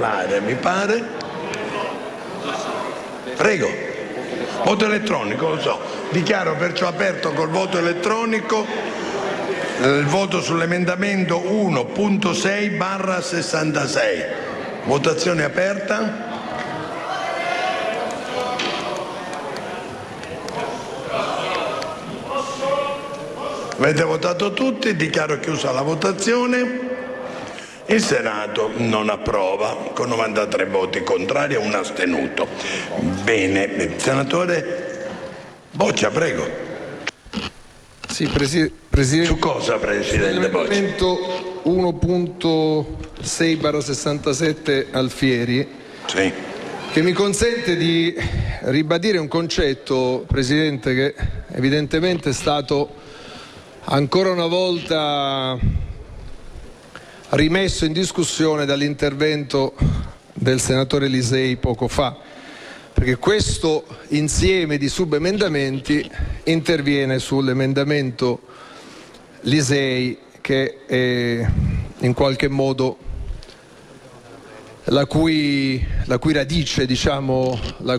particolare, mi pare. Prego. Voto elettronico, lo so. Dichiaro perciò aperto col voto elettronico il voto sull'emendamento 1.6/66. Votazione aperta. Avete votato tutti, dichiaro chiusa la votazione. Il Senato non approva con 93 voti contrari e un astenuto. Bene, senatore Boccia, prego. Sì, Presidente. Su cosa, Presidente Boccia? L'emendamento 1.6/67 Alfieri, sì, che mi consente di ribadire un concetto, Presidente, che evidentemente è stato ancora una volta rimesso in discussione dall'intervento del senatore Lisei poco fa, perché questo insieme di subemendamenti interviene sull'emendamento Lisei, che è in qualche modo la cui radice, diciamo,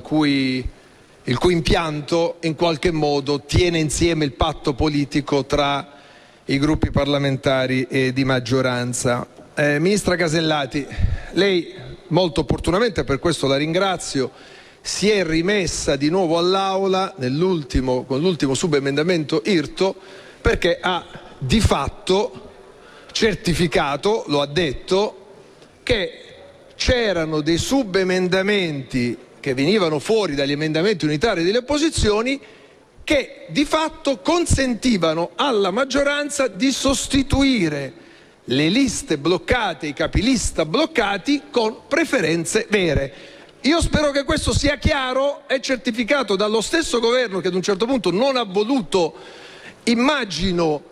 il cui impianto in qualche modo tiene insieme il patto politico tra i gruppi parlamentari e di maggioranza. Ministra Casellati, lei molto opportunamente, per questo la ringrazio, si è rimessa di nuovo all'Aula con l'ultimo subemendamento IRTO, perché ha di fatto certificato, lo ha detto, che c'erano dei subemendamenti che venivano fuori dagli emendamenti unitari delle opposizioni che di fatto consentivano alla maggioranza di sostituire le liste bloccate, i capilista bloccati, con preferenze vere. Io spero che questo sia chiaro e certificato dallo stesso governo, che ad un certo punto non ha voluto, immagino,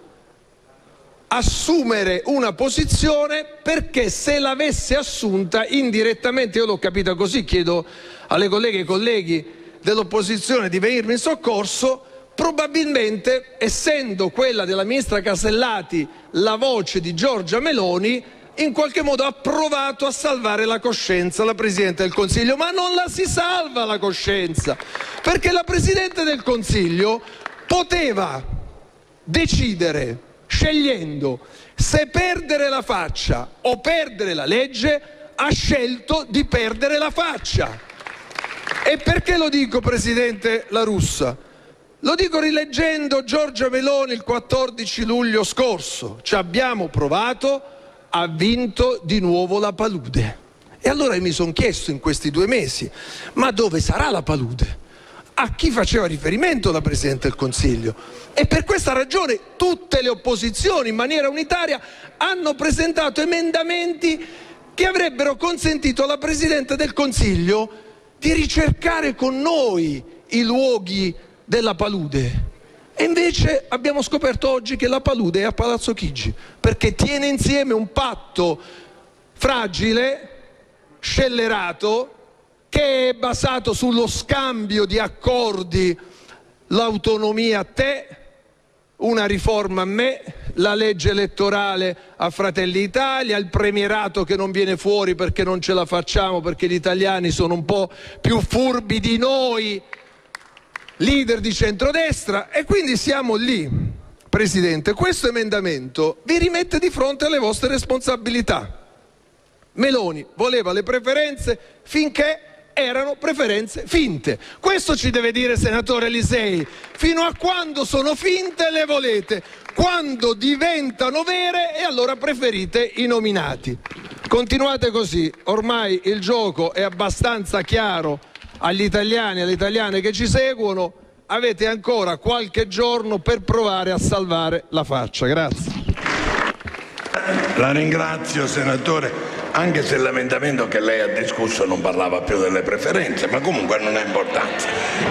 assumere una posizione, perché se l'avesse assunta indirettamente, io l'ho capita così, chiedo alle colleghe e ai colleghi dell'opposizione di venirmi in soccorso, probabilmente, essendo quella della ministra Casellati la voce di Giorgia Meloni, in qualche modo ha provato a salvare la coscienza alla Presidente del Consiglio, ma non la si salva la coscienza, perché la Presidente del Consiglio poteva decidere, scegliendo se perdere la faccia o perdere la legge, ha scelto di perdere la faccia. E perché lo dico, Presidente La Russa? Lo dico rileggendo Giorgia Meloni il 14 luglio scorso: ci abbiamo provato, ha vinto di nuovo la palude. E allora mi sono chiesto in questi 2 mesi, ma dove sarà la palude? A chi faceva riferimento la Presidente del Consiglio? E per questa ragione tutte le opposizioni in maniera unitaria hanno presentato emendamenti che avrebbero consentito alla Presidente del Consiglio di ricercare con noi i luoghi della palude. E invece abbiamo scoperto oggi che la palude è a Palazzo Chigi, perché tiene insieme un patto fragile, scellerato, che è basato sullo scambio di accordi: l'autonomia a te, una riforma a me, la legge elettorale a Fratelli d'Italia, il premierato che non viene fuori perché non ce la facciamo, perché gli italiani sono un po' più furbi di noi, leader di centrodestra. E quindi siamo lì, Presidente. Questo emendamento vi rimette di fronte alle vostre responsabilità. Meloni voleva le preferenze finché erano preferenze finte. Questo ci deve dire, senatore Lisei. Fino a quando sono finte le volete, quando diventano vere e allora preferite i nominati. Continuate così, ormai il gioco è abbastanza chiaro agli italiani e alle italiane che ci seguono. Avete ancora qualche giorno per provare a salvare la faccia. Grazie. La ringrazio, senatore, anche se l'emendamento che lei ha discusso non parlava più delle preferenze, ma comunque non ha importanza.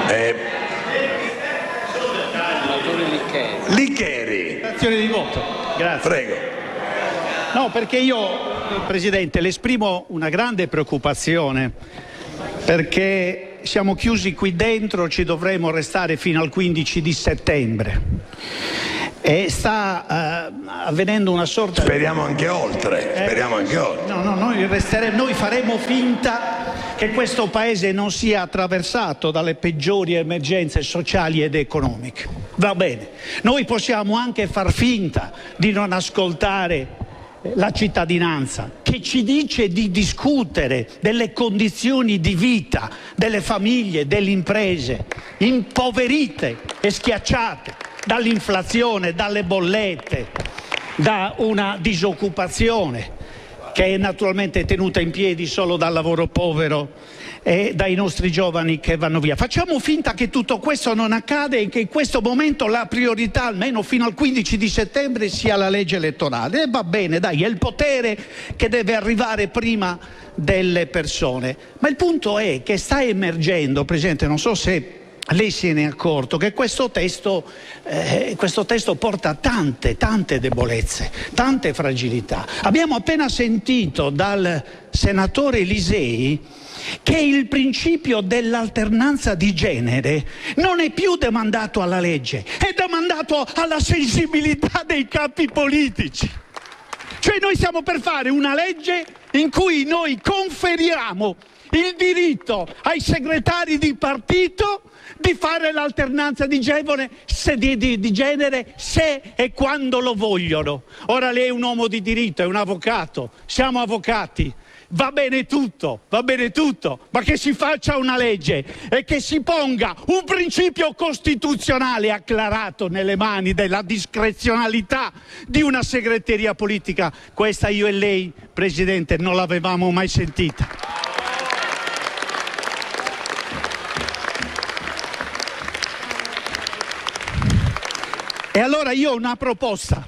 Licheri. Azione di voto. Grazie. Prego. No, perché io, Presidente, le esprimo una grande preoccupazione, perché siamo chiusi qui dentro, ci dovremo restare fino al 15 di settembre. E sta avvenendo una sorta... Speriamo anche oltre. No, noi faremo finta che questo paese non sia attraversato dalle peggiori emergenze sociali ed economiche. Va bene. Noi possiamo anche far finta di non ascoltare la cittadinanza, che ci dice di discutere delle condizioni di vita delle famiglie, delle imprese, impoverite e schiacciate dall'inflazione, dalle bollette, da una disoccupazione che è naturalmente tenuta in piedi solo dal lavoro povero e dai nostri giovani che vanno via. Facciamo finta che tutto questo non accade e che in questo momento la priorità, almeno fino al 15 di settembre, sia la legge elettorale. E va bene, dai, è il potere che deve arrivare prima delle persone. Ma il punto è che sta emergendo, Presidente, non so se lei se ne è accorto, che questo testo porta tante debolezze, tante fragilità. Abbiamo appena sentito dal senatore Lisei che il principio dell'alternanza di genere non è più demandato alla legge, è demandato alla sensibilità dei capi politici. Cioè noi stiamo per fare una legge in cui noi conferiamo il diritto ai segretari di partito di fare l'alternanza di genere se e quando lo vogliono. Ora lei è un uomo di diritto, è un avvocato, siamo avvocati. Va bene tutto, ma che si faccia una legge e che si ponga un principio costituzionale acclarato nelle mani della discrezionalità di una segreteria politica. Questa io e lei, Presidente, non l'avevamo mai sentita. E allora io ho una proposta.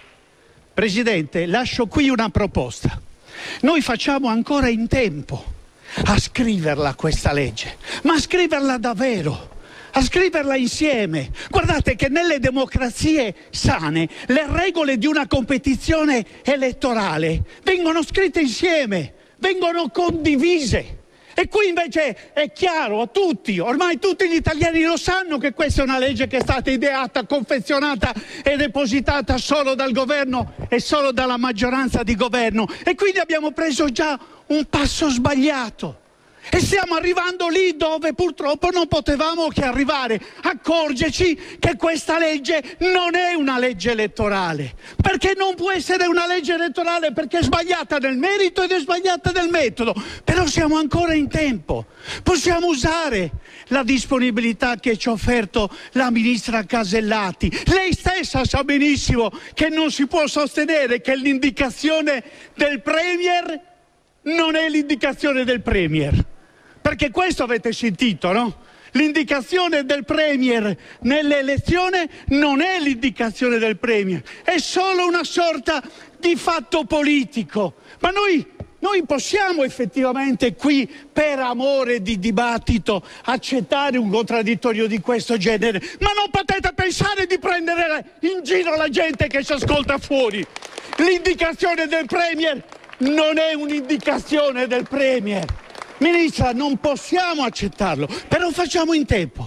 Presidente, lascio qui una proposta. Noi facciamo ancora in tempo a scriverla questa legge, ma a scriverla davvero, a scriverla insieme. Guardate che nelle democrazie sane le regole di una competizione elettorale vengono scritte insieme, vengono condivise. E qui invece è chiaro a tutti, ormai tutti gli italiani lo sanno, che questa è una legge che è stata ideata, confezionata e depositata solo dal governo e solo dalla maggioranza di governo. E quindi abbiamo preso già un passo sbagliato. E stiamo arrivando lì dove purtroppo non potevamo che arrivare, accorgerci che questa legge non è una legge elettorale, perché non può essere una legge elettorale, perché è sbagliata nel merito ed è sbagliata nel metodo. Però siamo ancora in tempo, possiamo usare la disponibilità che ci ha offerto la ministra Casellati. Lei stessa sa benissimo che non si può sostenere che l'indicazione del Premier non è l'indicazione del Premier. Perché questo avete sentito, no? L'indicazione del Premier nell'elezione non è l'indicazione del Premier, è solo una sorta di fatto politico. Ma noi possiamo effettivamente qui, per amore di dibattito, accettare un contraddittorio di questo genere, ma non potete pensare di prendere in giro la gente che si ascolta fuori. L'indicazione del Premier non è un'indicazione del Premier. Ministra, non possiamo accettarlo, però facciamo in tempo,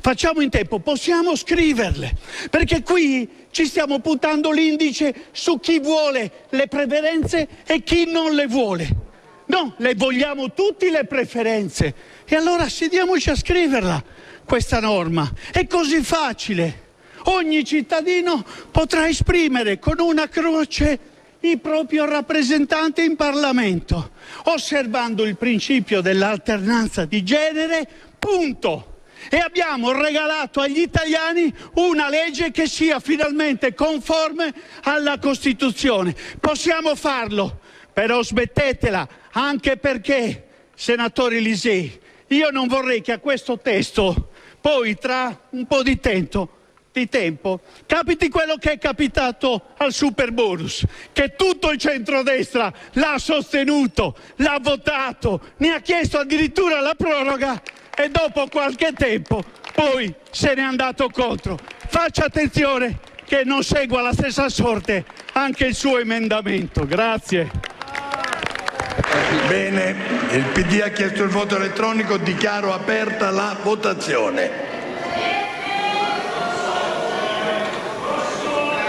possiamo scriverle, perché qui ci stiamo puntando l'indice su chi vuole le preferenze e chi non le vuole. No, le vogliamo tutti le preferenze, e allora sediamoci a scriverla questa norma. È così facile, ogni cittadino potrà esprimere con una croce il proprio rappresentante in Parlamento, osservando il principio dell'alternanza di genere, punto. E abbiamo regalato agli italiani una legge che sia finalmente conforme alla Costituzione. Possiamo farlo, però smettetela, anche perché, senatore Lisei, io non vorrei che a questo testo poi, tra un po' di tempo, capiti quello che è capitato al superbonus, che tutto il centrodestra l'ha sostenuto, l'ha votato, ne ha chiesto addirittura la proroga e dopo qualche tempo poi se n'è andato contro. Faccia attenzione che non segua la stessa sorte anche il suo emendamento. Grazie. Bene, il PD ha chiesto il voto elettronico, dichiaro aperta la votazione.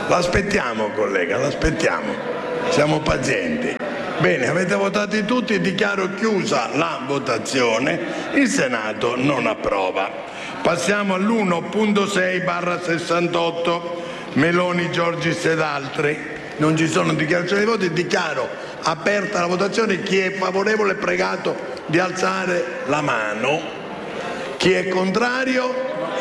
L'aspettiamo, collega, l'aspettiamo. Siamo pazienti. Bene, avete votato tutti, dichiaro chiusa la votazione. Il Senato non approva. Passiamo all'1.6/68. Meloni, Giorgis ed altri. Non ci sono dichiarazioni di voti, dichiaro aperta la votazione. Chi è favorevole è pregato di alzare la mano. Chi è contrario?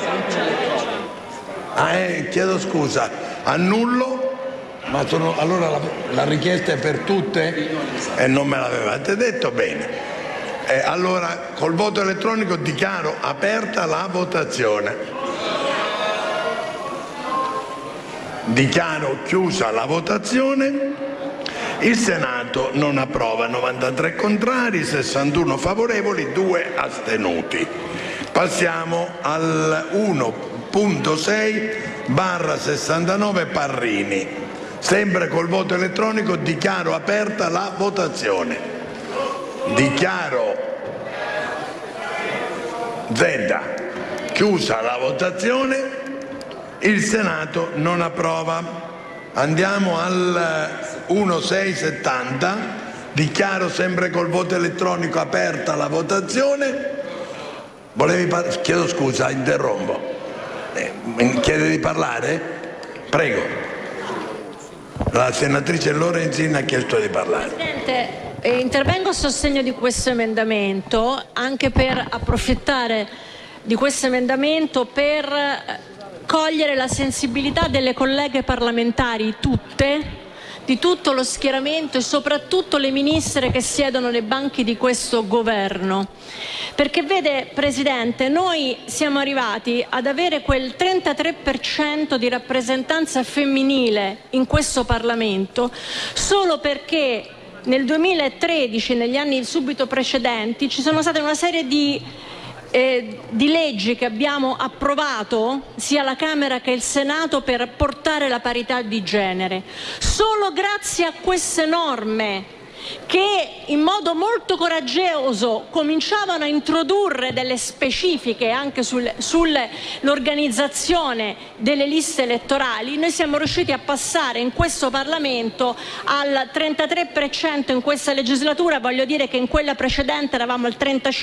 Chiedo scusa, annullo. Ma allora la richiesta è per tutte? E non me l'avevate detto, bene. Allora col voto elettronico dichiaro aperta la votazione. Dichiaro chiusa la votazione. Il Senato non approva. 93 contrari, 61 favorevoli, 2 astenuti. Passiamo al 1.6/69 Parrini. Sempre col voto elettronico dichiaro aperta la votazione. Dichiaro chiusa la votazione. Il Senato non approva. Andiamo al 1.670. Dichiaro sempre col voto elettronico aperta la votazione. Chiedo scusa, interrompo. Chiede di parlare? Prego. La senatrice Lorenzin ha chiesto di parlare. Presidente, intervengo a sostegno di questo emendamento, anche per approfittare di questo emendamento per cogliere la sensibilità delle colleghe parlamentari tutte, di tutto lo schieramento e soprattutto le ministre che siedono nei banchi di questo governo. Perché vede, Presidente, noi siamo arrivati ad avere quel 33% di rappresentanza femminile in questo Parlamento solo perché nel 2013, negli anni subito precedenti, ci sono state una serie di leggi che abbiamo approvato sia la Camera che il Senato per portare la parità di genere. Solo grazie a queste norme, che in modo molto coraggioso cominciavano a introdurre delle specifiche anche sull'organizzazione delle liste elettorali, noi siamo riusciti a passare in questo Parlamento al 33% in questa legislatura. Voglio dire che in quella precedente eravamo al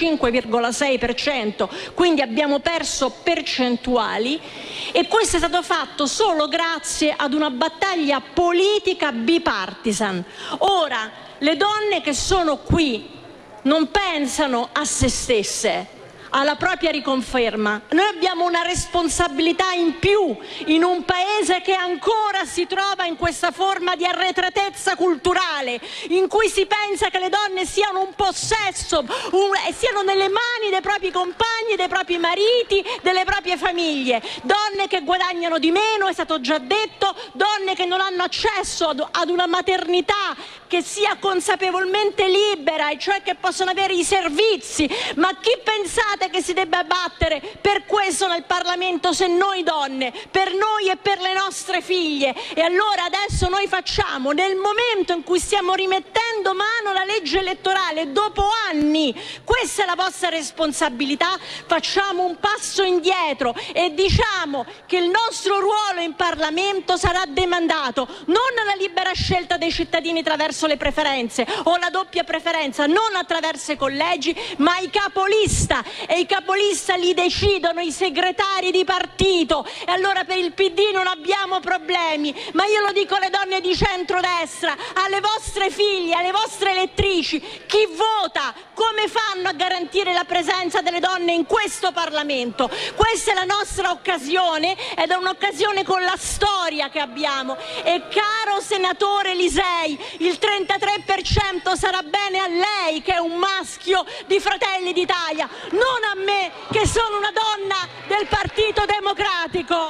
35,6%, quindi abbiamo perso percentuali, e questo è stato fatto solo grazie ad una battaglia politica bipartisan. Ora, le donne che sono qui non pensano a se stesse, alla propria riconferma. Noi abbiamo una responsabilità in più in un paese che ancora si trova in questa forma di arretratezza culturale, in cui si pensa che le donne siano un possesso, siano nelle mani dei propri compagni, dei propri mariti, delle proprie famiglie. Donne che guadagnano di meno, è stato già detto, donne che non hanno accesso ad una maternità che sia consapevolmente libera, e cioè che possono avere i servizi. Ma chi pensate che si debba battere per questo nel Parlamento se noi donne, per noi e per le nostre figlie? E allora adesso noi facciamo, nel momento in cui stiamo rimettendo mano alla legge elettorale dopo anni, questa è la vostra responsabilità, facciamo un passo indietro e diciamo che il nostro ruolo in Parlamento sarà demandato non alla libera scelta dei cittadini attraverso le preferenze o la doppia preferenza, non attraverso i collegi, ma i capolista, e i capolista li decidono i segretari di partito. E allora per il PD non abbiamo problemi, ma io lo dico alle donne di centrodestra, alle vostre figlie, alle vostre elettrici: chi vota, come fanno a garantire la presenza delle donne in questo Parlamento? Questa è la nostra occasione, ed è un'occasione con la storia che abbiamo. E caro senatore Lisei, il 33% sarà bene a lei, che è un maschio di Fratelli d'Italia, non a me, che sono una donna del Partito Democratico.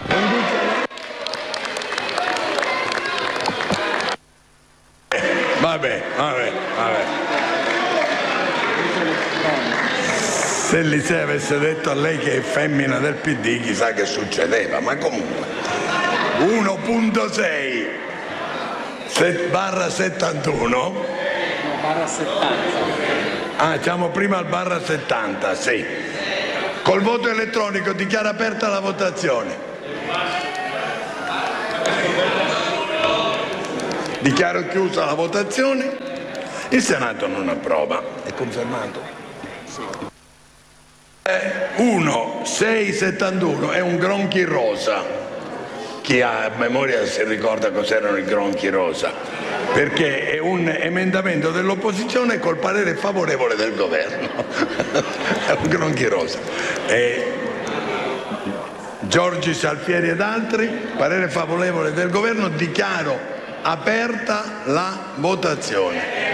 Vabbè. Se Lisei avesse detto a lei che è femmina del PD, chissà che succedeva. Ma comunque 1.6/71 siamo prima al /70, sì. Col voto elettronico dichiara aperta la votazione. Dichiaro chiusa la votazione. Il Senato non approva. È confermato? Sì. 1671 è un gronchi rosa. Chi ha memoria si ricorda cos'erano i gronchi rosa, perché è un emendamento dell'opposizione col parere favorevole del governo. È un gronchi rosa. Giorgi, Salfieri ed altri, parere favorevole del governo. Dichiaro aperta la votazione.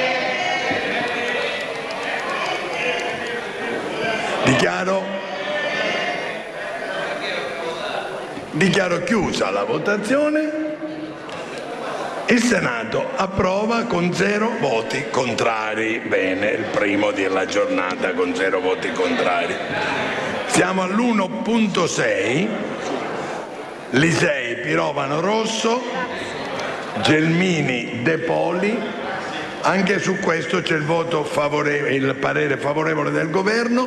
Dichiaro chiusa la votazione. Il Senato approva con 0 voti contrari. Bene, il primo della giornata con 0 voti contrari. Siamo all'1.6. Lisei, Pirovano, Rosso, Gelmini, De Poli. Anche su questo c'è il parere favorevole del governo.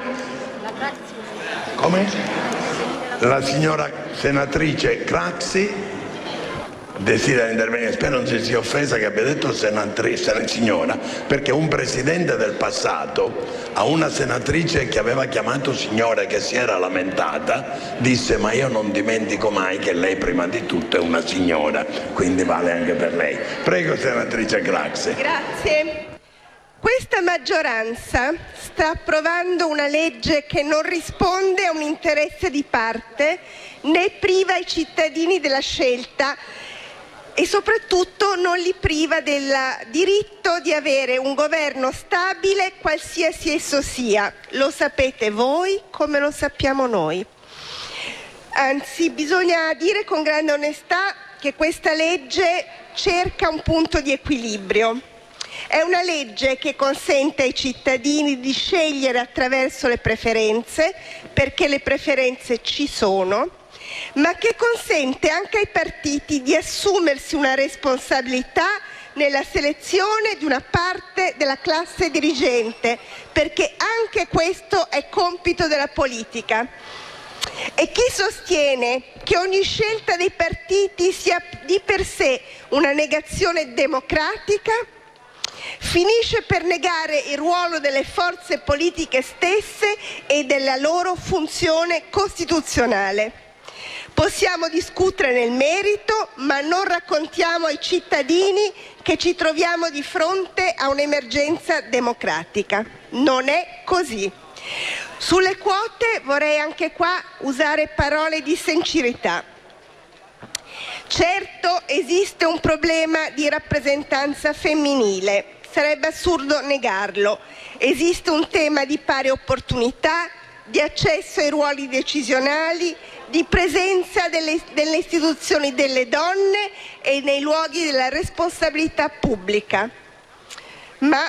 Come? La signora senatrice Craxi desidera intervenire. Spero non si sia offesa che abbia detto signora, perché un presidente del passato a una senatrice che aveva chiamato signora e che si era lamentata disse: ma io non dimentico mai che lei prima di tutto è una signora, quindi vale anche per lei. Prego, senatrice Craxi. Grazie. Questa maggioranza sta approvando una legge che non risponde a un interesse di parte né priva i cittadini della scelta e soprattutto non li priva del diritto di avere un governo stabile qualsiasi esso sia. Lo sapete voi come lo sappiamo noi. Anzi, bisogna dire con grande onestà che questa legge cerca un punto di equilibrio. È una legge che consente ai cittadini di scegliere attraverso le preferenze, perché le preferenze ci sono, ma che consente anche ai partiti di assumersi una responsabilità nella selezione di una parte della classe dirigente, perché anche questo è compito della politica. E chi sostiene che ogni scelta dei partiti sia di per sé una negazione democratica finisce per negare il ruolo delle forze politiche stesse e della loro funzione costituzionale. Possiamo discutere nel merito, ma non raccontiamo ai cittadini che ci troviamo di fronte a un'emergenza democratica. Non è così. Sulle quote vorrei anche qua usare parole di sincerità. Certo, esiste un problema di rappresentanza femminile, sarebbe assurdo negarlo. Esiste un tema di pari opportunità, di accesso ai ruoli decisionali, di presenza delle istituzioni delle donne e nei luoghi della responsabilità pubblica. Ma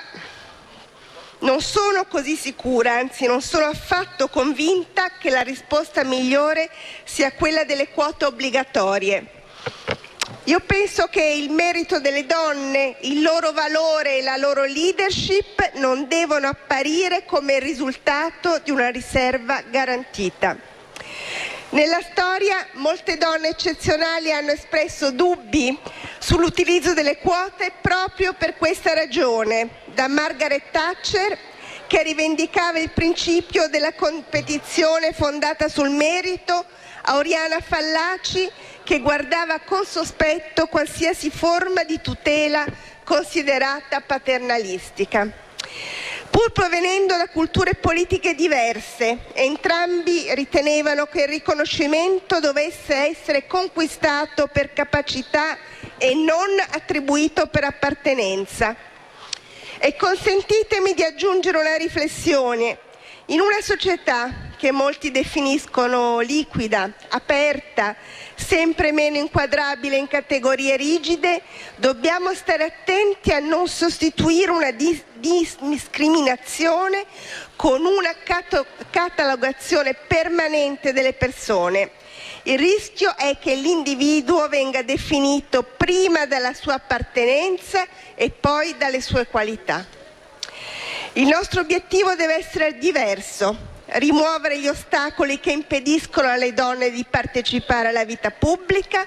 non sono così sicura, anzi non sono affatto convinta che la risposta migliore sia quella delle quote obbligatorie. Io penso che il merito delle donne, il loro valore e la loro leadership non devono apparire come il risultato di una riserva garantita. Nella storia molte donne eccezionali hanno espresso dubbi sull'utilizzo delle quote proprio per questa ragione, da Margaret Thatcher, che rivendicava il principio della competizione fondata sul merito, a Oriana Fallaci, che guardava con sospetto qualsiasi forma di tutela considerata paternalistica. Pur provenendo da culture politiche diverse, entrambi ritenevano che il riconoscimento dovesse essere conquistato per capacità e non attribuito per appartenenza. E consentitemi di aggiungere una riflessione. In una società che molti definiscono liquida, aperta, sempre meno inquadrabile in categorie rigide, dobbiamo stare attenti a non sostituire una discriminazione con una catalogazione permanente delle persone. Il rischio è che l'individuo venga definito prima dalla sua appartenenza e poi dalle sue qualità. Il nostro obiettivo deve essere diverso: rimuovere gli ostacoli che impediscono alle donne di partecipare alla vita pubblica,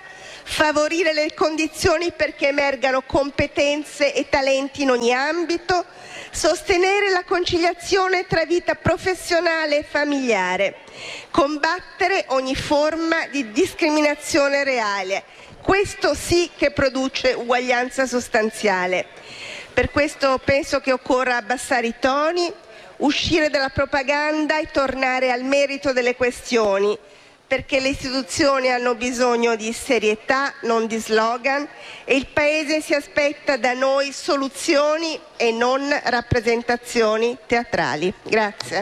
favorire le condizioni perché emergano competenze e talenti in ogni ambito, sostenere la conciliazione tra vita professionale e familiare, combattere ogni forma di discriminazione reale. Questo sì che produce uguaglianza sostanziale. Per questo penso che occorra abbassare i toni, uscire dalla propaganda e tornare al merito delle questioni, perché le istituzioni hanno bisogno di serietà, non di slogan, e il Paese si aspetta da noi soluzioni e non rappresentazioni teatrali. Grazie.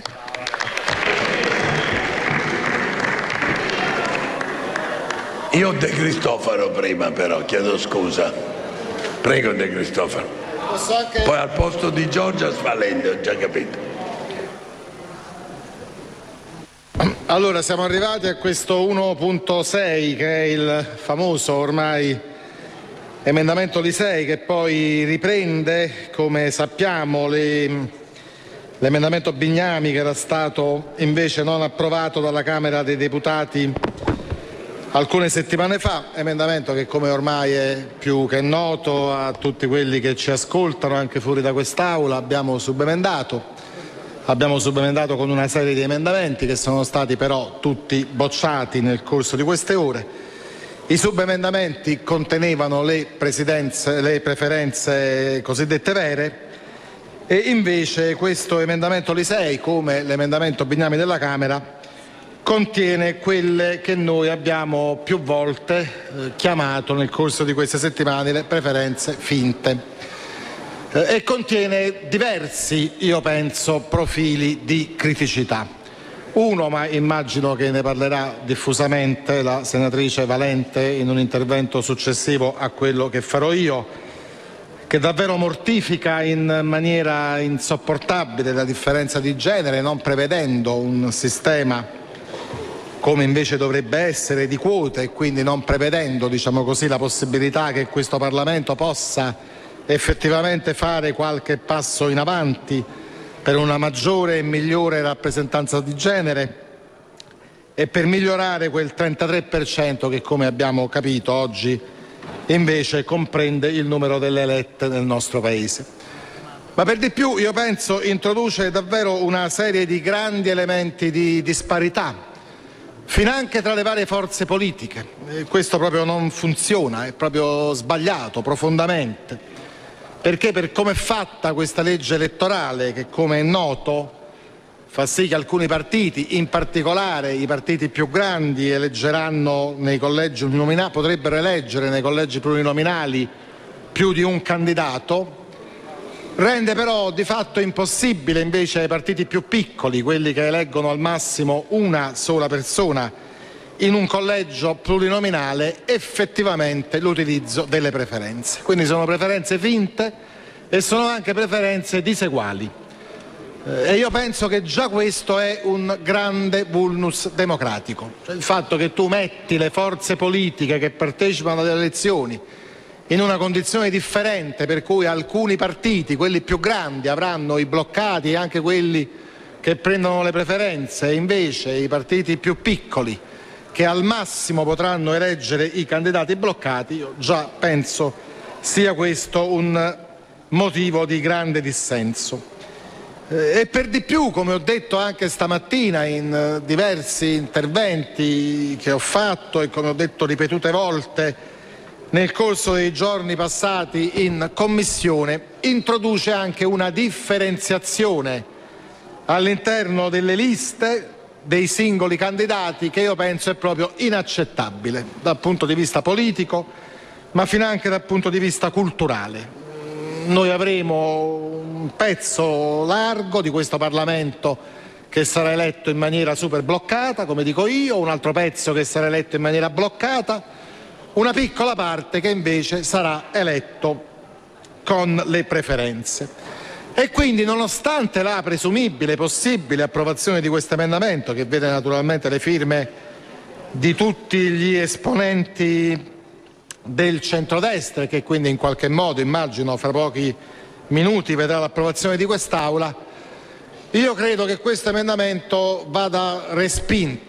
Io De Cristofaro prima, però, chiedo scusa. Prego, De Cristofaro. Poi al posto di Giorgia Svalente, ho già capito. Allora, siamo arrivati a questo 1.6, che è il famoso ormai emendamento Lisei, che poi riprende, come sappiamo, l'emendamento Bignami, che era stato invece non approvato dalla Camera dei Deputati alcune settimane fa, emendamento che, come ormai è più che noto a tutti quelli che ci ascoltano anche fuori da quest'Aula, abbiamo subemendato con una serie di emendamenti che sono stati però tutti bocciati nel corso di queste ore. I subemendamenti contenevano le preferenze cosiddette vere, e invece questo emendamento Lisei, come l'emendamento Bignami della Camera, contiene quelle che noi abbiamo più volte chiamato nel corso di queste settimane le preferenze finte. E contiene diversi, io penso, profili di criticità. Uno, ma immagino che ne parlerà diffusamente la senatrice Valente in un intervento successivo a quello che farò io, che davvero mortifica in maniera insopportabile la differenza di genere, non prevedendo un sistema come invece dovrebbe essere di quote, e quindi non prevedendo, diciamo così, la possibilità che questo Parlamento possa effettivamente fare qualche passo in avanti per una maggiore e migliore rappresentanza di genere e per migliorare quel 33% che, come abbiamo capito oggi, invece comprende il numero delle elette nel nostro Paese. Ma per di più, io penso, introduce davvero una serie di grandi elementi di disparità, finanche tra le varie forze politiche. Questo proprio non funziona, è proprio sbagliato profondamente, perché per come è fatta questa legge elettorale, che come è noto fa sì che alcuni partiti, in particolare i partiti più grandi, eleggeranno nei collegi potrebbero eleggere nei collegi plurinominali più di un candidato, rende però di fatto impossibile invece ai partiti più piccoli, quelli che eleggono al massimo una sola persona in un collegio plurinominale, effettivamente l'utilizzo delle preferenze. Quindi sono preferenze finte e sono anche preferenze diseguali. E io penso che già questo è un grande vulnus democratico, cioè il fatto che tu metti le forze politiche che partecipano alle elezioni in una condizione differente, per cui alcuni partiti, quelli più grandi, avranno i bloccati e anche quelli che prendono le preferenze, e invece i partiti più piccoli, che al massimo potranno eleggere i candidati bloccati, io già penso sia questo un motivo di grande dissenso. E per di più, come ho detto anche stamattina in diversi interventi che ho fatto e come ho detto ripetute volte nel corso dei giorni passati in Commissione, introduce anche una differenziazione all'interno delle liste dei singoli candidati che io penso è proprio inaccettabile dal punto di vista politico, ma finanche dal punto di vista culturale. Noi avremo un pezzo largo di questo Parlamento che sarà eletto in maniera super bloccata, come dico io, un altro pezzo che sarà eletto in maniera bloccata, una piccola parte che invece sarà eletto con le preferenze. E quindi, nonostante la presumibile possibile approvazione di questo emendamento, che vede naturalmente le firme di tutti gli esponenti del centrodestra e che quindi in qualche modo, immagino, fra pochi minuti vedrà l'approvazione di quest'Aula, io credo che questo emendamento vada respinto,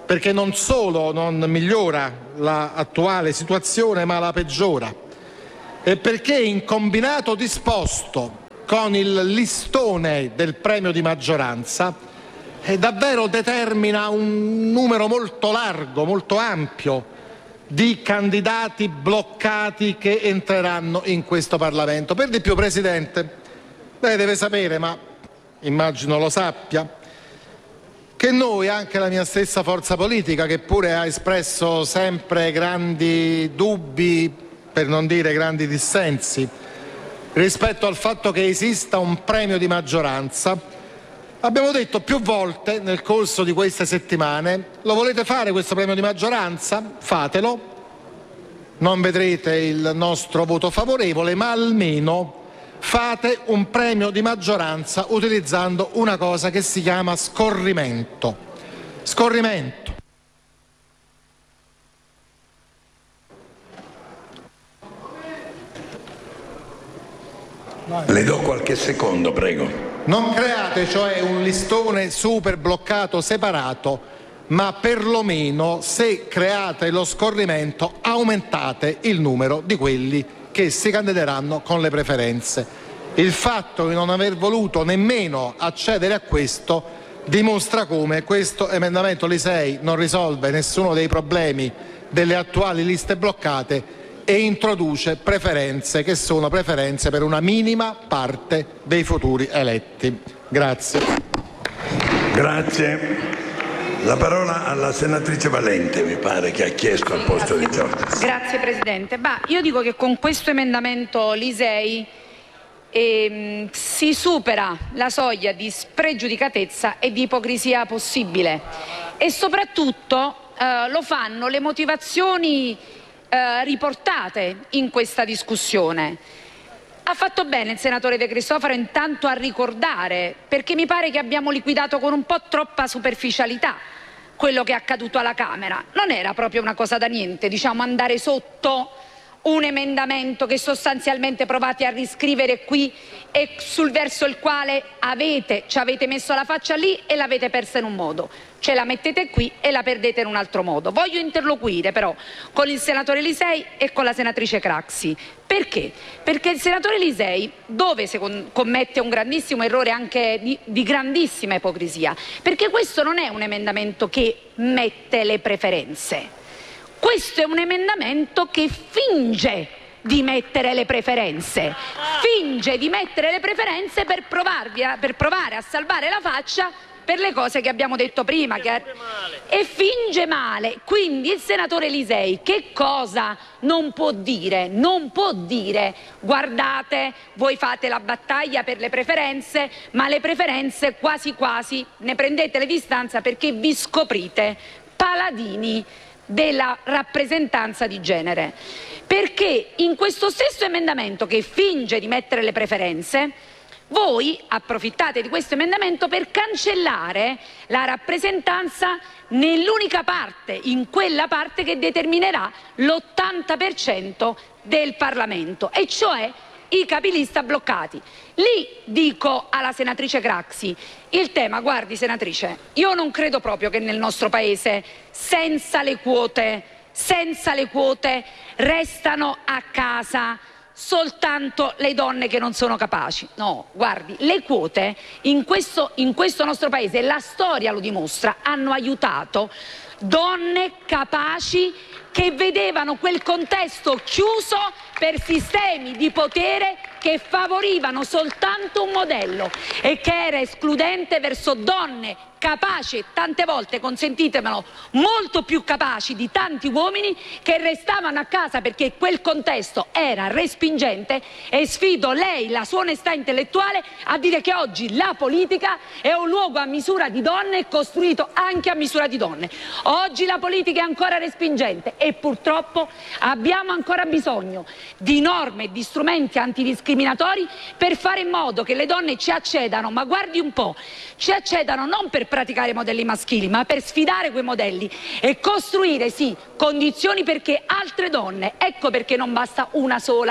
perché non solo non migliora l'attuale situazione, ma la peggiora, e perché in combinato disposto con il listone del premio di maggioranza davvero determina un numero molto largo, molto ampio di candidati bloccati che entreranno in questo Parlamento. Per di più, Presidente, lei deve sapere, ma immagino lo sappia, che noi, anche la mia stessa forza politica, che pure ha espresso sempre grandi dubbi, per non dire grandi dissensi, rispetto al fatto che esista un premio di maggioranza, abbiamo detto più volte nel corso di queste settimane: lo volete fare questo premio di maggioranza? Fatelo, non vedrete il nostro voto favorevole, ma almeno fate un premio di maggioranza utilizzando una cosa che si chiama scorrimento. Scorrimento. Le do qualche secondo, prego. Non create cioè un listone super bloccato separato, ma perlomeno, se create lo scorrimento, aumentate il numero di quelli che si candideranno con le preferenze. Il fatto di non aver voluto nemmeno accedere a questo dimostra come questo emendamento Lisei non risolve nessuno dei problemi delle attuali liste bloccate e introduce preferenze che sono preferenze per una minima parte dei futuri eletti. Grazie. Grazie. La parola alla senatrice Valente, mi pare, che ha chiesto al posto di Giorgis. Grazie Presidente. Io dico che con questo emendamento Lisei si supera la soglia di spregiudicatezza e di ipocrisia possibile, e soprattutto lo fanno le motivazioni riportate in questa discussione. Ha fatto bene il senatore De Cristofaro intanto a ricordare, perché mi pare che abbiamo liquidato con un po' troppa superficialità quello che è accaduto alla Camera. Non era proprio una cosa da niente, andare sotto un emendamento che sostanzialmente provate a riscrivere qui e sul verso il quale ci avete messo la faccia lì e l'avete persa in un modo, ce la mettete qui e la perdete in un altro modo. Voglio interloquire però con il senatore Lisei e con la senatrice Craxi. Perché? Perché il senatore Lisei, dove commette un grandissimo errore anche di grandissima ipocrisia, perché questo non è un emendamento che mette le preferenze. Questo è un emendamento che finge di mettere le preferenze, finge di mettere le preferenze per provare a salvare la faccia per le cose che abbiamo detto prima, e finge male. Quindi il senatore Lisei che cosa non può dire? Non può dire: guardate, voi fate la battaglia per le preferenze, ma le preferenze quasi quasi ne prendete le distanze perché vi scoprite paladini della rappresentanza di genere. Perché in questo stesso emendamento che finge di mettere le preferenze, voi approfittate di questo emendamento per cancellare la rappresentanza nell'unica parte, in quella parte che determinerà l'80% del Parlamento, e cioè i capilista bloccati. Lì dico alla senatrice Craxi il tema: guardi senatrice, io non credo proprio che nel nostro paese senza le quote restano a casa soltanto le donne che non sono capaci. No, guardi, le quote in questo nostro paese, la storia lo dimostra, hanno aiutato donne capaci che vedevano quel contesto chiuso per sistemi di potere che favorivano soltanto un modello e che era escludente verso donne capaci e tante volte, consentitemelo, molto più capaci di tanti uomini che restavano a casa perché quel contesto era respingente. E sfido lei, la sua onestà intellettuale, a dire che oggi la politica è un luogo a misura di donne e costruito anche a misura di donne. Oggi la politica è ancora respingente e purtroppo abbiamo ancora bisogno di norme e di strumenti antidiscriminatori per fare in modo che le donne ci accedano, ma guardi un po', ci accedano non per praticare modelli maschili, ma per sfidare quei modelli e costruire, sì, condizioni perché altre donne, ecco perché non basta una sola,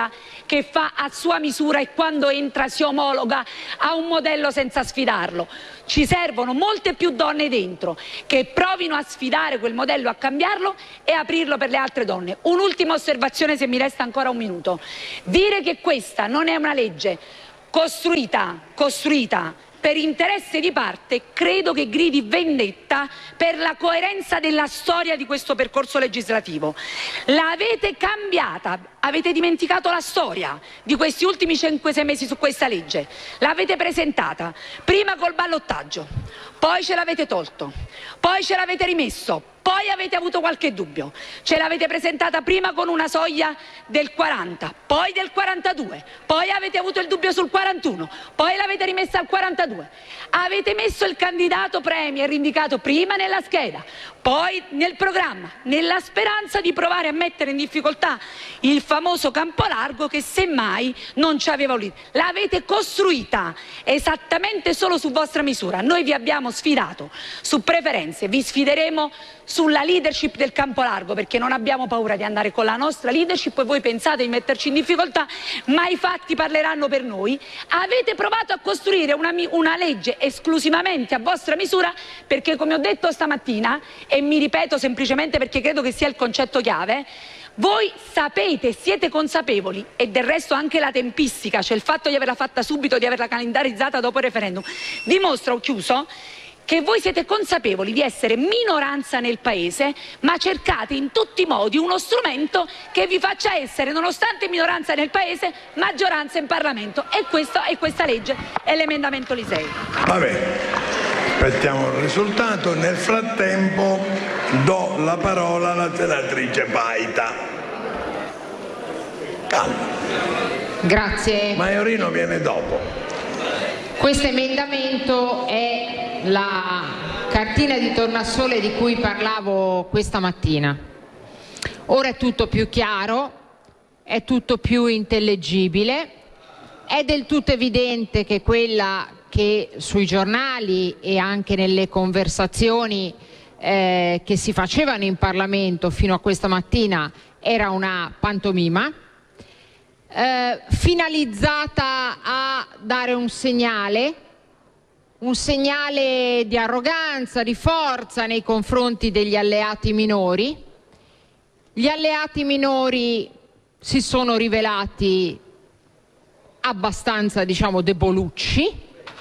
che fa a sua misura e quando entra si omologa a un modello senza sfidarlo. Ci servono molte più donne dentro che provino a sfidare quel modello, a cambiarlo e aprirlo per le altre donne. Un'ultima osservazione, se mi resta ancora un minuto. Dire che questa non è una legge costruita per interesse di parte, credo che gridi vendetta per la coerenza della storia di questo percorso legislativo. L'avete cambiata, avete dimenticato la storia di questi ultimi 5-6 mesi su questa legge. L'avete presentata prima col ballottaggio, poi ce l'avete tolto, poi ce l'avete rimesso, poi avete avuto qualche dubbio, ce l'avete presentata prima con una soglia del 40, poi del 42, poi avete avuto il dubbio sul 41, poi l'avete rimessa al 42, avete messo il candidato premier indicato prima nella scheda, poi nel programma, nella speranza di provare a mettere in difficoltà il famoso campo largo che semmai non ci aveva un leader. L'avete costruita esattamente solo su vostra misura. Noi vi abbiamo sfidato su preferenze, vi sfideremo sulla leadership del campo largo, perché non abbiamo paura di andare con la nostra leadership e voi pensate di metterci in difficoltà, ma i fatti parleranno per noi. Avete provato a costruire una legge esclusivamente a vostra misura perché, come ho detto stamattina, e mi ripeto semplicemente perché credo che sia il concetto chiave, voi sapete, siete consapevoli, e del resto anche la tempistica, cioè il fatto di averla fatta subito, di averla calendarizzata dopo il referendum, dimostra, ho chiuso, che voi siete consapevoli di essere minoranza nel Paese, ma cercate in tutti i modi uno strumento che vi faccia essere, nonostante minoranza nel Paese, maggioranza in Parlamento. E questa legge è l'emendamento Lisei. Va bene, aspettiamo il risultato. Nel frattempo do la parola alla senatrice Paita. Calma. Grazie. Maiorino viene dopo. Questo emendamento è la cartina di tornasole di cui parlavo questa mattina. Ora è tutto più chiaro, è tutto più intellegibile, è del tutto evidente che quella che sui giornali e anche nelle conversazioni che si facevano in Parlamento fino a questa mattina era una pantomima finalizzata a dare un segnale di arroganza, di forza nei confronti degli alleati minori. Gli alleati minori si sono rivelati abbastanza, debolucci,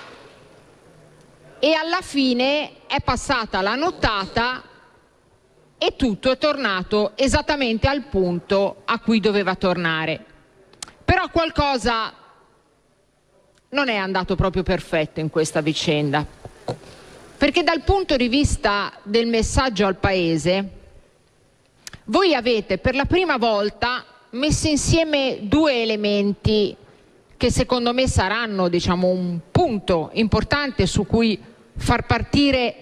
e alla fine è passata la nottata e tutto è tornato esattamente al punto a cui doveva tornare. Però qualcosa non è andato proprio perfetto in questa vicenda, perché dal punto di vista del messaggio al Paese, voi avete per la prima volta messo insieme due elementi che secondo me saranno, un punto importante su cui far partire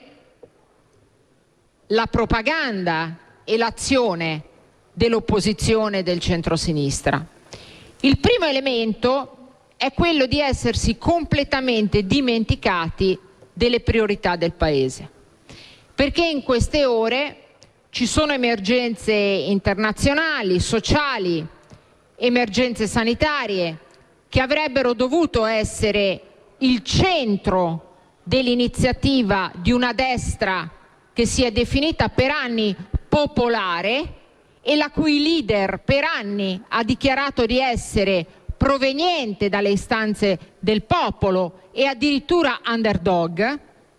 la propaganda e l'azione dell'opposizione del centrosinistra. Il primo elemento è quello di essersi completamente dimenticati delle priorità del Paese, perché in queste ore ci sono emergenze internazionali, sociali, emergenze sanitarie che avrebbero dovuto essere il centro dell'iniziativa di una destra che si è definita per anni popolare e la cui leader per anni ha dichiarato di essere proveniente dalle istanze del popolo e addirittura underdog.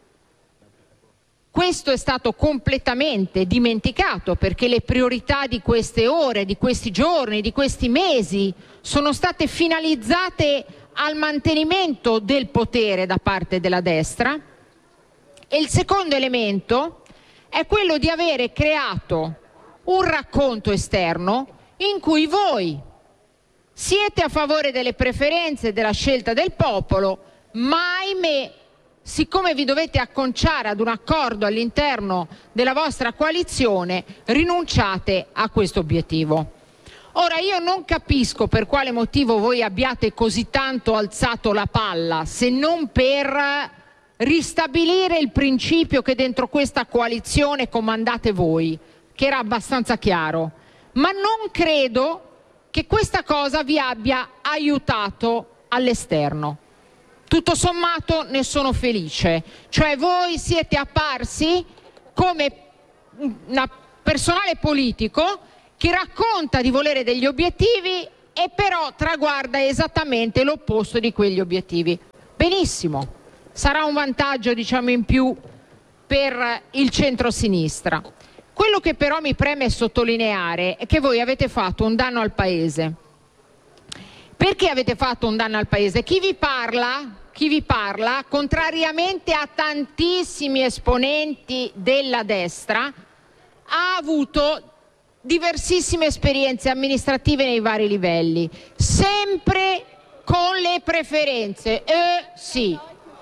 Questo è stato completamente dimenticato perché le priorità di queste ore, di questi giorni, di questi mesi sono state finalizzate al mantenimento del potere da parte della destra. E il secondo elemento è quello di avere creato un racconto esterno in cui voi siete a favore delle preferenze e della scelta del popolo, ma ahimè, siccome vi dovete acconciare ad un accordo all'interno della vostra coalizione, rinunciate a questo obiettivo. Ora, io non capisco per quale motivo voi abbiate così tanto alzato la palla, se non per ristabilire il principio che dentro questa coalizione comandate voi, che era abbastanza chiaro, ma non credo che questa cosa vi abbia aiutato all'esterno. Tutto sommato ne sono felice, cioè voi siete apparsi come un personale politico che racconta di volere degli obiettivi e però traguarda esattamente l'opposto di quegli obiettivi. Benissimo, sarà un vantaggio diciamo in più per il centro-sinistra. Quello che però mi preme sottolineare è che voi avete fatto un danno al Paese. Perché avete fatto un danno al Paese? Chi vi parla, contrariamente a tantissimi esponenti della destra, ha avuto diversissime esperienze amministrative nei vari livelli, sempre con le preferenze. Sì.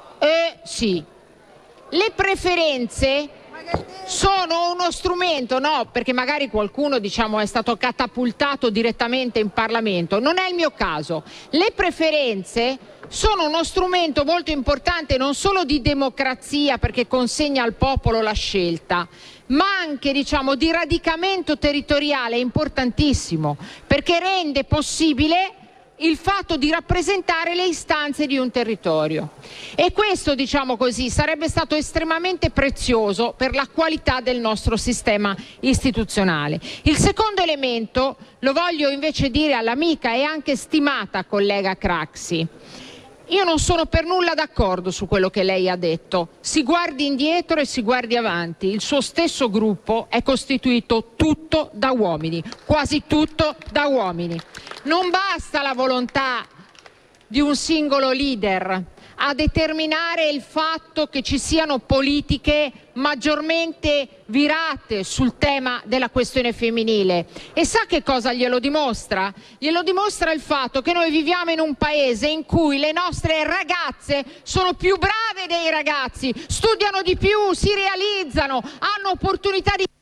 Le preferenze sono uno strumento, no, perché magari qualcuno è stato catapultato direttamente in Parlamento, non è il mio caso. Le preferenze sono uno strumento molto importante non solo di democrazia, perché consegna al popolo la scelta, ma anche di radicamento territoriale importantissimo, perché rende possibile il fatto di rappresentare le istanze di un territorio. E questo, sarebbe stato estremamente prezioso per la qualità del nostro sistema istituzionale. Il secondo elemento lo voglio invece dire all'amica e anche stimata collega Craxi. Io non sono per nulla d'accordo su quello che lei ha detto. Si guardi indietro e si guardi avanti. Il suo stesso gruppo è costituito tutto da uomini, quasi tutto da uomini. Non basta la volontà di un singolo leader a determinare il fatto che ci siano politiche maggiormente virate sul tema della questione femminile. E sa che cosa glielo dimostra? Glielo dimostra il fatto che noi viviamo in un paese in cui le nostre ragazze sono più brave dei ragazzi, studiano di più, si realizzano, hanno opportunità di...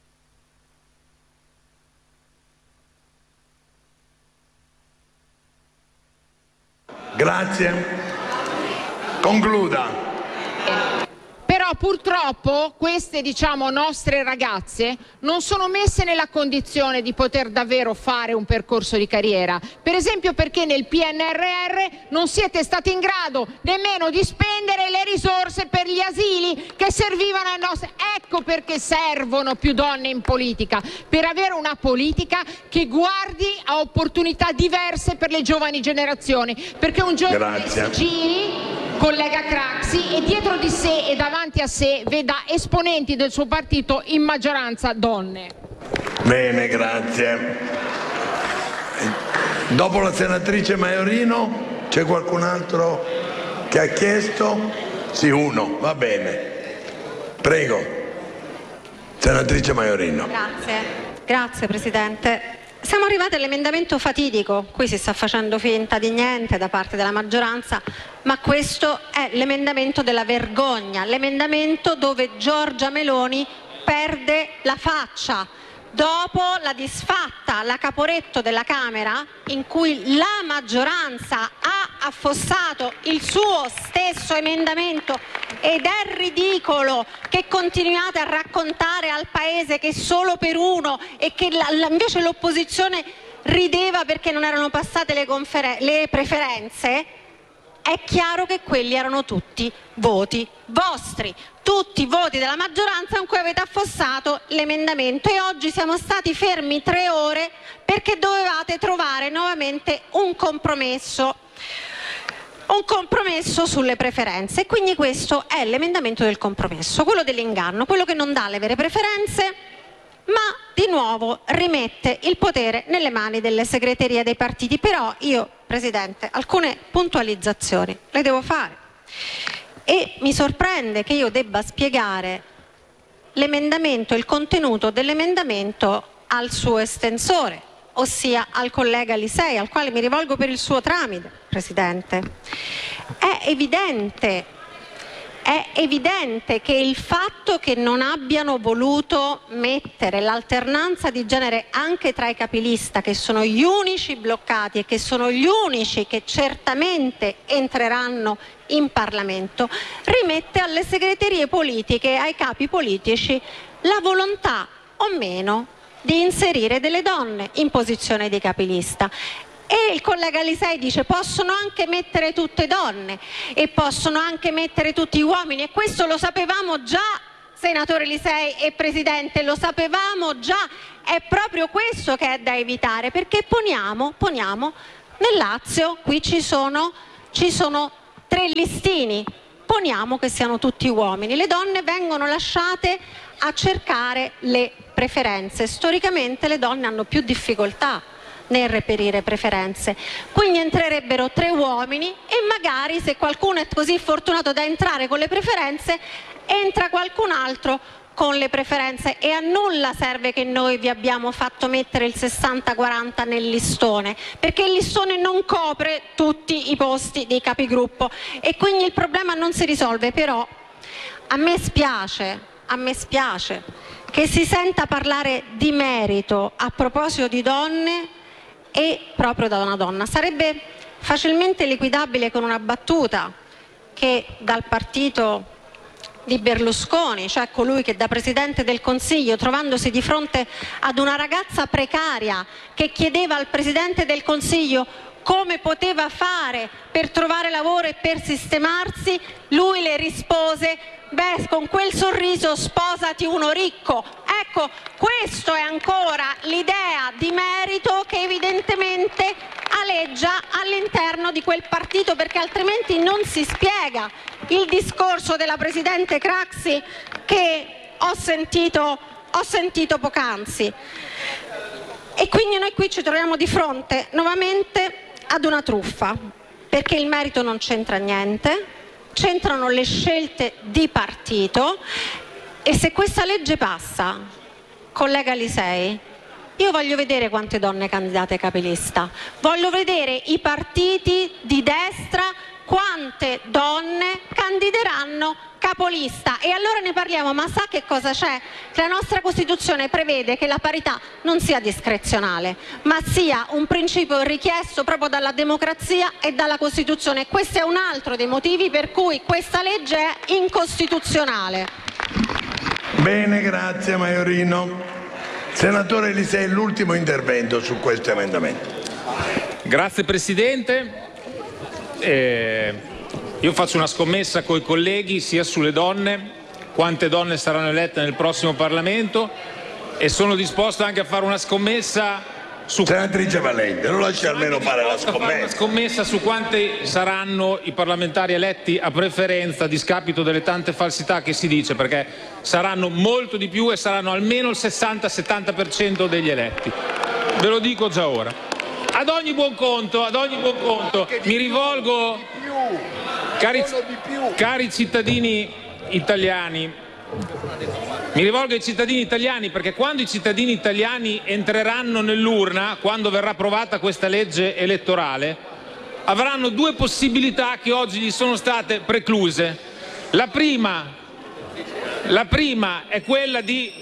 Grazie. Concluda. Però purtroppo queste nostre ragazze non sono messe nella condizione di poter davvero fare un percorso di carriera, per esempio perché nel PNRR non siete stati in grado nemmeno di spendere le risorse per gli asili che servivano ai nostri... Ecco perché servono più donne in politica, per avere una politica che guardi a opportunità diverse per le giovani generazioni, perché un giovane si giri, collega Craxi, e dietro di sé e davanti a sé veda esponenti del suo partito, in maggioranza donne. Bene, grazie. Dopo la senatrice Maiorino c'è qualcun altro che ha chiesto? Sì, uno, va bene. Prego. Senatrice Maiorino. Grazie Presidente. Siamo arrivati all'emendamento fatidico, qui si sta facendo finta di niente da parte della maggioranza, ma questo è l'emendamento della vergogna, l'emendamento dove Giorgia Meloni perde la faccia dopo la disfatta alla Caporetto della Camera, in cui la maggioranza ha affossato il suo stesso emendamento, ed è ridicolo che continuiate a raccontare al Paese che solo per uno, e che invece l'opposizione rideva perché non erano passate le preferenze. È chiaro che quelli erano tutti voti vostri, tutti voti della maggioranza con cui avete affossato l'emendamento, e oggi siamo stati fermi 3 ore perché dovevate trovare nuovamente un compromesso sulle preferenze. E quindi questo è l'emendamento del compromesso, quello dell'inganno, quello che non dà le vere preferenze, ma di nuovo rimette il potere nelle mani delle segreterie dei partiti. Però io, Presidente, alcune puntualizzazioni le devo fare, e mi sorprende che io debba spiegare l'emendamento, il contenuto dell'emendamento al suo estensore, ossia al collega Lisei, al quale mi rivolgo per il suo tramite, Presidente. È evidente che il fatto che non abbiano voluto mettere l'alternanza di genere anche tra i capilista, che sono gli unici bloccati e che sono gli unici che certamente entreranno in Parlamento, rimette alle segreterie politiche, ai capi politici, la volontà o meno di inserire delle donne in posizione di capilista. E il collega Lisei dice possono anche mettere tutte donne e possono anche mettere tutti uomini, e questo lo sapevamo già, senatore Lisei e Presidente, lo sapevamo già. È proprio questo che è da evitare, perché poniamo nel Lazio, qui ci sono 3 listini, poniamo che siano tutti uomini, le donne vengono lasciate a cercare le preferenze. Storicamente le donne hanno più difficoltà nel reperire preferenze, quindi entrerebbero 3 uomini e magari, se qualcuno è così fortunato da entrare con le preferenze, entra qualcun altro con le preferenze, e a nulla serve che noi vi abbiamo fatto mettere il 60-40 nel listone, perché il listone non copre tutti i posti dei capigruppo e quindi il problema non si risolve. Però a me spiace che si senta parlare di merito a proposito di donne e proprio da una donna. Sarebbe facilmente liquidabile con una battuta che dal partito di Berlusconi, cioè colui che da Presidente del Consiglio, trovandosi di fronte ad una ragazza precaria che chiedeva al Presidente del Consiglio come poteva fare per trovare lavoro e per sistemarsi, lui le rispose: beh, con quel sorriso sposati uno ricco. Ecco, questo è ancora l'idea di merito che evidentemente aleggia all'interno di quel partito, perché altrimenti non si spiega il discorso della Presidente Craxi che ho sentito poc'anzi. E quindi noi qui ci troviamo di fronte nuovamente ad una truffa, perché il merito non c'entra niente, c'entrano le scelte di partito. E se questa legge passa, collega Lisei, io voglio vedere quante donne candidate capilista, voglio vedere i partiti di destra quante donne candideranno capolista, e allora ne parliamo. Ma sa che cosa c'è? La nostra Costituzione prevede che la parità non sia discrezionale, ma sia un principio richiesto proprio dalla democrazia e dalla Costituzione. Questo è un altro dei motivi per cui questa legge è incostituzionale. Bene, grazie Maiorino. Senatore Lisei, l'ultimo intervento su questo emendamento. Grazie Presidente. Io faccio una scommessa coi colleghi sia sulle donne, quante donne saranno elette nel prossimo Parlamento, e sono disposto anche a fare una scommessa su... Senatrice Valente, non lasci almeno fare la scommessa. Una scommessa su quanti saranno i parlamentari eletti a preferenza, a discapito delle tante falsità che si dice, perché saranno molto di più e saranno almeno il 60-70% degli eletti. Ve lo dico già ora. Ad ogni buon conto, mi rivolgo, cari cittadini italiani, mi rivolgo ai cittadini italiani, perché quando i cittadini italiani entreranno nell'urna, quando verrà approvata questa legge elettorale, avranno 2 possibilità che oggi gli sono state precluse. La prima è quella di...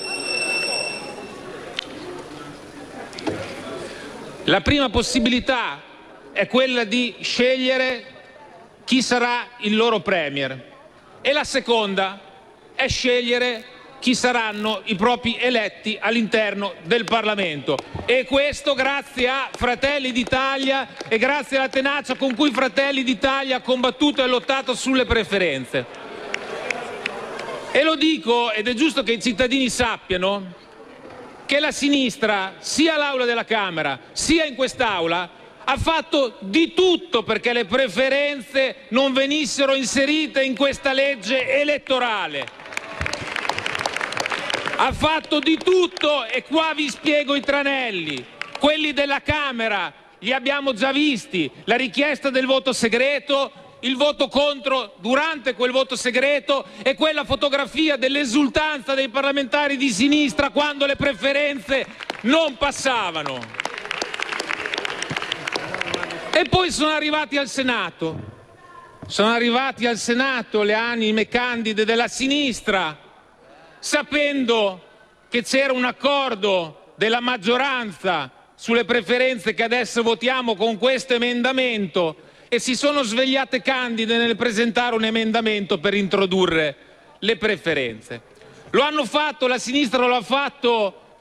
La prima possibilità è quella di scegliere chi sarà il loro premier, e la seconda è scegliere chi saranno i propri eletti all'interno del Parlamento. E questo grazie a Fratelli d'Italia e grazie alla tenacia con cui Fratelli d'Italia ha combattuto e lottato sulle preferenze. E lo dico, ed è giusto che i cittadini sappiano, che la sinistra, sia all'Aula della Camera sia in quest'Aula, ha fatto di tutto perché le preferenze non venissero inserite in questa legge elettorale. Ha fatto di tutto, e qua vi spiego i tranelli. Quelli della Camera li abbiamo già visti: la richiesta del voto segreto, il voto contro durante quel voto segreto e quella fotografia dell'esultanza dei parlamentari di sinistra quando le preferenze non passavano. E poi sono arrivati al Senato le anime candide della sinistra, sapendo che c'era un accordo della maggioranza sulle preferenze che adesso votiamo con questo emendamento, e si sono svegliate candide nel presentare un emendamento per introdurre le preferenze. Lo hanno fatto, la sinistra lo ha fatto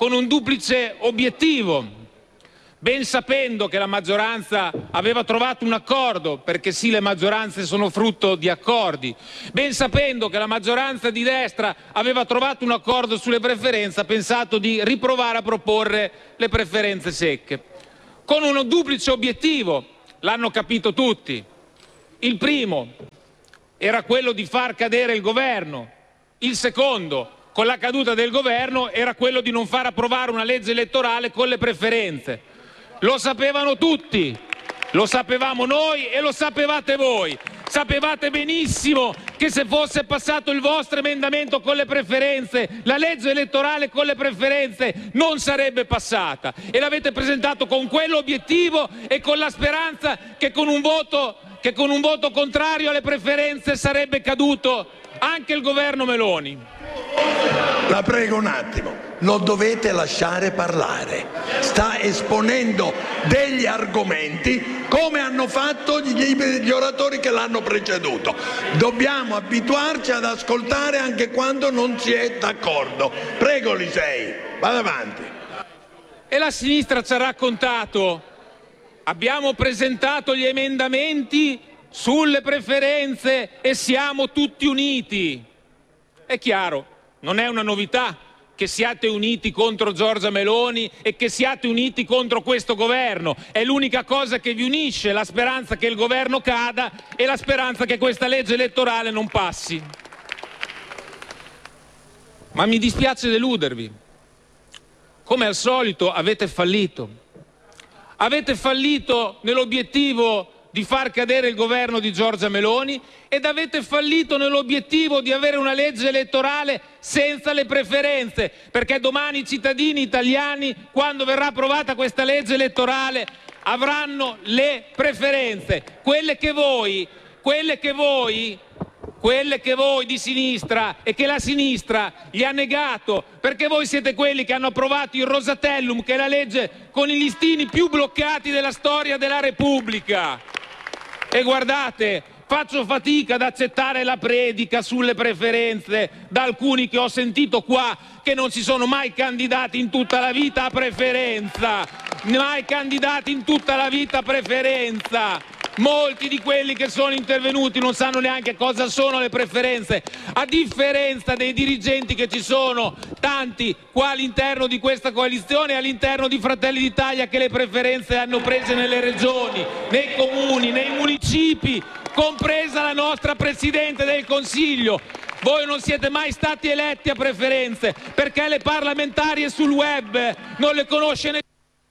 con un duplice obiettivo, ben sapendo che la maggioranza aveva trovato un accordo, perché sì, le maggioranze sono frutto di accordi, ben sapendo che la maggioranza di destra aveva trovato un accordo sulle preferenze, ha pensato di riprovare a proporre le preferenze secche, con un duplice obiettivo, l'hanno capito tutti. Il primo era quello di far cadere il governo, il secondo, con la caduta del governo, era quello di non far approvare una legge elettorale con le preferenze. Lo sapevano tutti, lo sapevamo noi e lo sapevate voi. Sapevate benissimo che se fosse passato il vostro emendamento con le preferenze, la legge elettorale con le preferenze non sarebbe passata, e l'avete presentato con quell'obiettivo e con la speranza che con un voto contrario alle preferenze sarebbe caduto anche il governo Meloni. La prego un attimo, lo dovete lasciare parlare. Sta esponendo degli argomenti come hanno fatto gli oratori che l'hanno preceduto. Dobbiamo abituarci ad ascoltare anche quando non si è d'accordo. Prego Lisei, vada avanti. E la sinistra ci ha raccontato: abbiamo presentato gli emendamenti sulle preferenze e siamo tutti uniti. È chiaro, non è una novità che siate uniti contro Giorgia Meloni e che siate uniti contro questo governo. È l'unica cosa che vi unisce, la speranza che il governo cada e la speranza che questa legge elettorale non passi. Ma mi dispiace deludervi. Come al solito avete fallito. Avete fallito nell'obiettivo di far cadere il governo di Giorgia Meloni ed avete fallito nell'obiettivo di avere una legge elettorale senza le preferenze, perché domani i cittadini italiani, quando verrà approvata questa legge elettorale, avranno le preferenze, quelle che voi di sinistra e che la sinistra gli ha negato, perché voi siete quelli che hanno approvato il Rosatellum, che è la legge con i listini più bloccati della storia della Repubblica. E guardate, faccio fatica ad accettare la predica sulle preferenze da alcuni che ho sentito qua, che non si sono mai candidati in tutta la vita a preferenza, mai candidati in tutta la vita a preferenza. Molti di quelli che sono intervenuti non sanno neanche cosa sono le preferenze, a differenza dei dirigenti che ci sono, tanti qua all'interno di questa coalizione e all'interno di Fratelli d'Italia, che le preferenze hanno prese nelle regioni, nei comuni, nei municipi, compresa la nostra Presidente del Consiglio. Voi non siete mai stati eletti a preferenze perché le parlamentarie sul web non le conosce nessuno.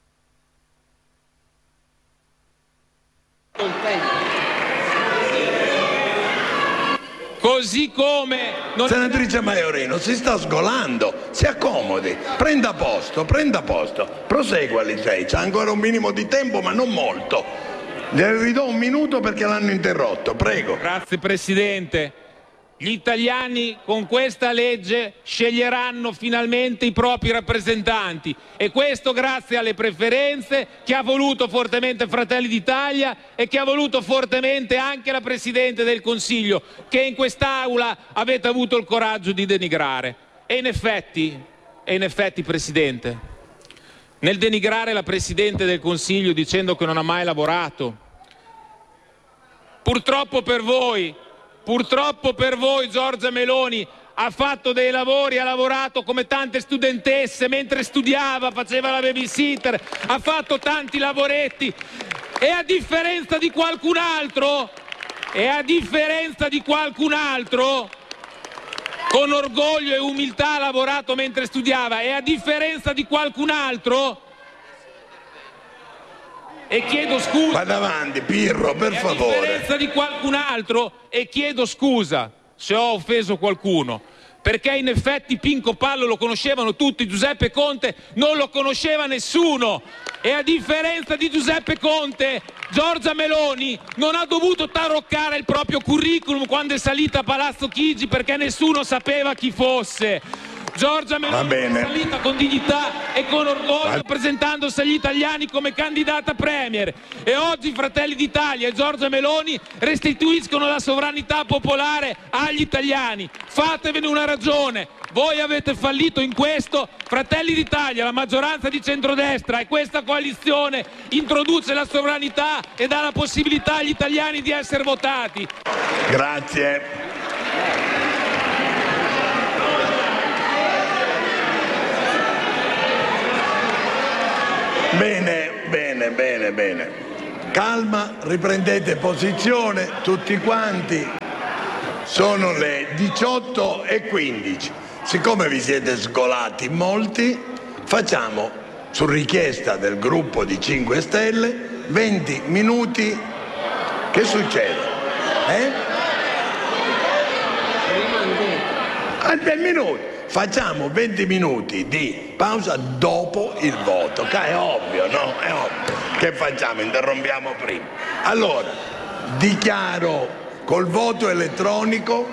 Così come Senatrice Maiorino, si sta sgolando, si accomodi, prenda posto, prosegua Lisei, c'ha ancora un minimo di tempo ma non molto, le ridò un minuto perché l'hanno interrotto, prego. Grazie Presidente. Gli italiani con questa legge sceglieranno finalmente i propri rappresentanti, e questo grazie alle preferenze che ha voluto fortemente Fratelli d'Italia e che ha voluto fortemente anche la Presidente del Consiglio, che in quest'Aula avete avuto il coraggio di denigrare. E in effetti Presidente, nel denigrare la Presidente del Consiglio dicendo che non ha mai lavorato, purtroppo per voi Giorgia Meloni ha fatto dei lavori, ha lavorato come tante studentesse mentre studiava, faceva la babysitter, ha fatto tanti lavoretti, e a differenza di qualcun altro con orgoglio e umiltà ha lavorato mentre studiava, e a differenza di qualcun altro, e chiedo scusa. Vada avanti, Pirro, per favore. A differenza di qualcun altro, e chiedo scusa se ho offeso qualcuno, perché in effetti Pinco Pallo lo conoscevano tutti, Giuseppe Conte non lo conosceva nessuno, e a differenza di Giuseppe Conte, Giorgia Meloni non ha dovuto taroccare il proprio curriculum quando è salita a Palazzo Chigi, perché nessuno sapeva chi fosse. Giorgia Meloni è salita con dignità e con orgoglio, presentandosi agli italiani come candidata premier, e oggi Fratelli d'Italia e Giorgia Meloni restituiscono la sovranità popolare agli italiani. Fatevene una ragione, Voi avete fallito in questo. Fratelli d'Italia, la maggioranza di centrodestra e questa coalizione introduce la sovranità e dà la possibilità agli italiani di essere votati. Grazie. Bene. Calma, riprendete posizione tutti quanti. Sono le 18:15. Siccome vi siete sgolati molti, facciamo, su richiesta del gruppo di 5 Stelle, 20 minuti. Che succede? 20 minuti. Facciamo 20 minuti di pausa dopo il voto, che è ovvio, no? È ovvio. Che facciamo? Interrompiamo prima. Allora, dichiaro col voto elettronico.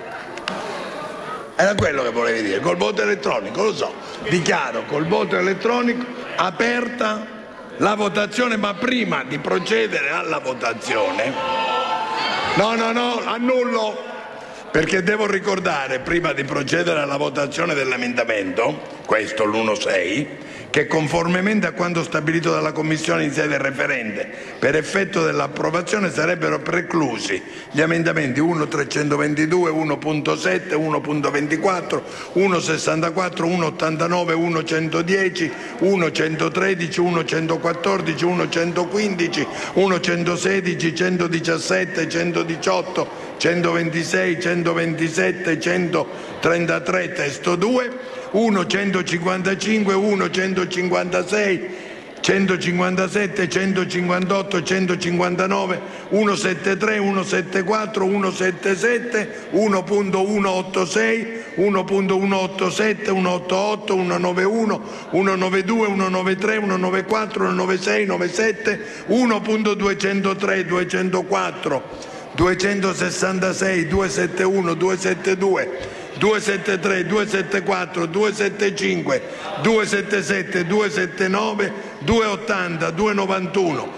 Era quello che volevi dire, col voto elettronico, lo so. Dichiaro col voto elettronico aperta la votazione, ma prima di procedere alla votazione. No, annullo. Perché devo ricordare, prima di procedere alla votazione dell'emendamento, questo l'1.6, che conformemente a quanto stabilito dalla Commissione in sede referente, per effetto dell'approvazione sarebbero preclusi gli emendamenti 1.322, 1.7, 1.24, 1.64, 1.89, 1.110, 1.113, 1.114, 1.115, 1.116, 117, 118, 126, 127, 133 testo 2, 1.155, 1.156, 157, 158, 159, 173, 174, 177, 1.186, 1.187, 188, 191, 192, 193, 194, 196, 197, 1.203, 204, 266, 271, 272, 273, 274, 275, 277, 279, 280, 291,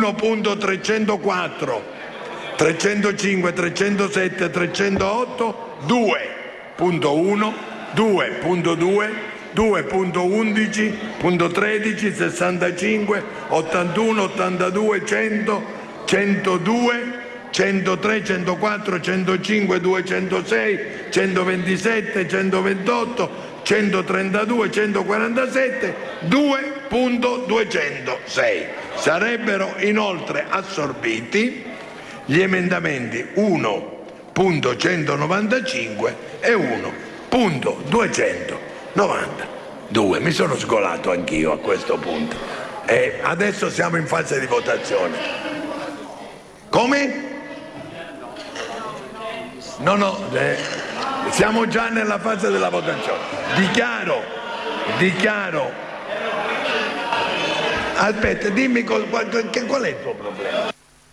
1.304, 305, 307, 308, 2.1, 2.2, 2.11.13, 65, 81, 82, 100, 102, 103, 104, 105, 206, 127, 128, 132, 147, 2.206. Sarebbero inoltre assorbiti gli emendamenti 1.195 e 1.292. Mi sono sgolato anch'io a questo punto. E adesso siamo in fase di votazione. Come? No, siamo già nella fase della votazione. Dichiaro. Aspetta, dimmi qual è il tuo problema.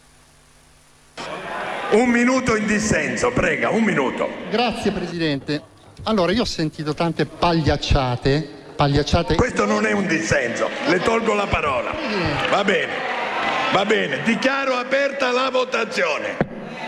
Un minuto in dissenso, prega, un minuto. Grazie Presidente. Allora, io ho sentito tante pagliacciate. Questo non è un dissenso, le tolgo la parola. Va bene, dichiaro aperta la votazione.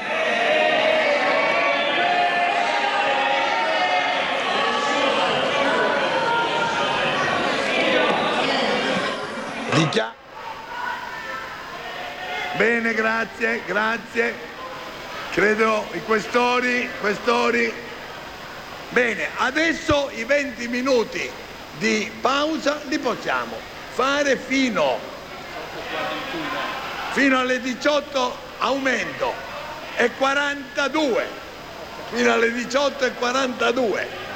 Bene, grazie. Credo i questori. Bene, adesso i 20 minuti di pausa li possiamo fare fino alle 18, aumento, e 42. Fino alle 18:42.